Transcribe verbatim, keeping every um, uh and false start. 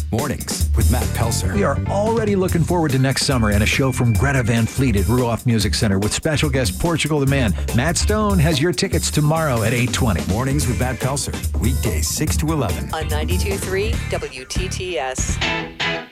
Mornings with Matt Pelser. We are already looking forward to next summer and a show from Greta Van Fleet at Ruoff Music Center with special guest Portugal the Man. Matt Stone has your tickets tomorrow at eight twenty. Mornings with Matt Pelser. Weekdays six to eleven. On ninety-two point three W T T S.